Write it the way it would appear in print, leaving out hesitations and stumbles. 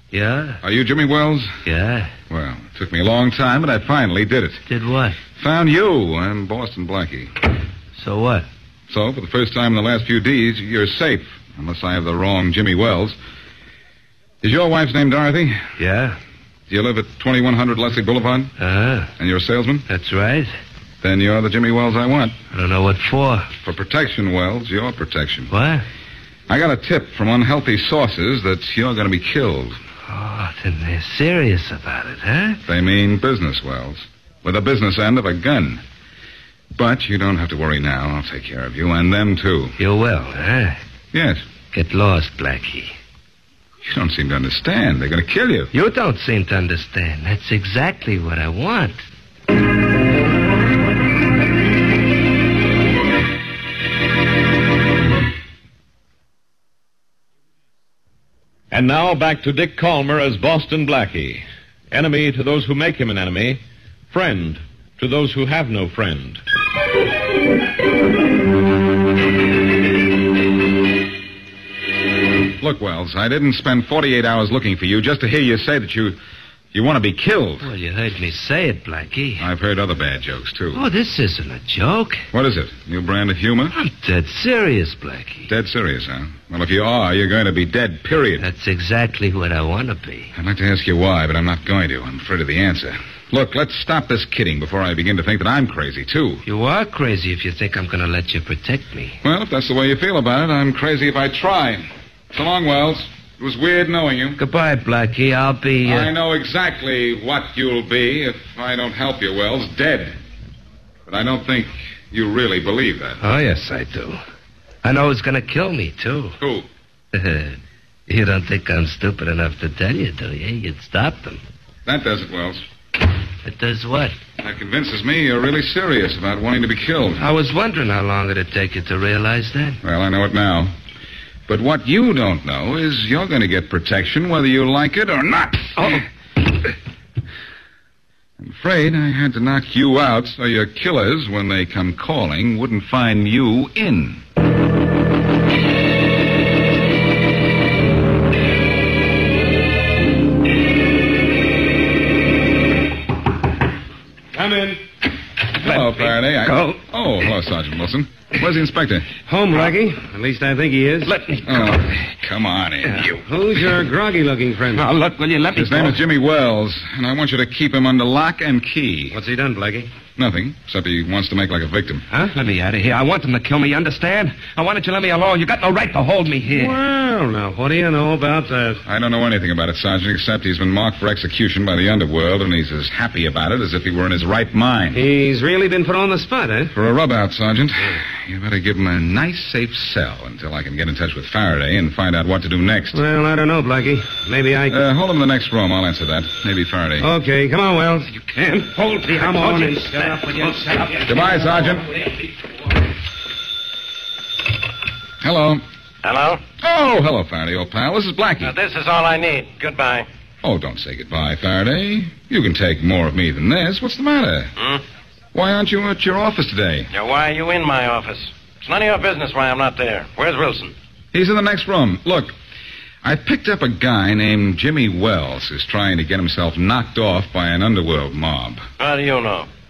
Yeah? Are you Jimmy Wells? Yeah. Well, it took me a long time, but I finally did it. Did what? Found you and Boston Blackie. So what? So, for the first time in the last few days, you're safe, unless I have the wrong Jimmy Wells. Is your wife's name Dorothy? Yeah. Do you live at 2100 Leslie Boulevard? Uh-huh. And you're a salesman? That's right. Then you're the Jimmy Wells I want. I don't know what for. For protection, Wells, your protection. What? I got a tip from unhealthy sources that you're going to be killed. Oh, then they're serious about it, huh? They mean business, Wells. With the business end of a gun. But you don't have to worry now. I'll take care of you, and them, too. You will, huh? Yes. Get lost, Blackie. You don't seem to understand. They're going to kill you. You don't seem to understand. That's exactly what I want. And now back to Dick Calmer as Boston Blackie. Enemy to those who make him an enemy. Friend to those who have no friend. Look, Wells, I didn't spend 48 hours looking for you just to hear you say that you want to be killed. Well, you heard me say it, Blackie. I've heard other bad jokes, too. Oh, this isn't a joke. What is it? New brand of humor? I'm dead serious, Blackie. Dead serious, huh? Well, if you are, you're going to be dead, period. That's exactly what I want to be. I'd like to ask you why, but I'm not going to. I'm afraid of the answer. Look, let's stop this kidding before I begin to think that I'm crazy, too. You are crazy if you think I'm going to let you protect me. Well, if that's the way you feel about it, I'm crazy if I try. So long, Wells. It was weird knowing you. Goodbye, Blackie. I'll be... I know exactly what you'll be if I don't help you, Wells. Dead. But I don't think you really believe that. Oh, yes, I do. I know who's going to kill me, too. Who? You don't think I'm stupid enough to tell you, do you? You'd stop them. That does it, Wells. It does what? That convinces me you're really serious about wanting to be killed. I was wondering how long it'd take you to realize that. Well, I know it now. But what you don't know is you're going to get protection whether you like it or not. Oh. I'm afraid I had to knock you out so your killers, when they come calling, wouldn't find you in. Come in. Hello, Faraday. Go. Oh, hello, Sergeant Wilson. Where's the inspector? Home, Blackie. At least I think he is. Let me go. Oh, come on in, you. Who's your groggy-looking friend? Now, look, will you let me His go? name is Jimmy Wells, and I want you to keep him under lock and key. What's he done, Blackie? Nothing, except he wants to make like a victim. Huh? Let me out of here. I want them to kill me, you understand? I wanted you to let me alone. You got no right to hold me here. Well, now, what do you know about that? I don't know anything about it, Sergeant, except he's been marked for execution by the underworld, and he's as happy about it as if he were in his right mind. He's really been put on the spot, eh? For a rub-out, Sergeant, you better give him a nice, safe cell until I can get in touch with Faraday and find out what to do next. Well, I don't know, Blackie. Maybe I can... Hold him in the next room. I'll answer that. Maybe Faraday. Okay, come on, Wells. You can't hold me. Come on and shut up with your... Shut up. Goodbye, Sergeant. Hello. Hello? Oh, hello, Faraday, old pal. This is Blackie. This is all I need. Goodbye. Oh, don't say goodbye, Faraday. You can take more of me than this. What's the matter? Why aren't you at your office today? Yeah, why are you in my office? It's none of your business why I'm not there. Where's Wilson? He's in the next room. Look, I picked up a guy named Jimmy Wells who's trying to get himself knocked off by an underworld mob. How do you know?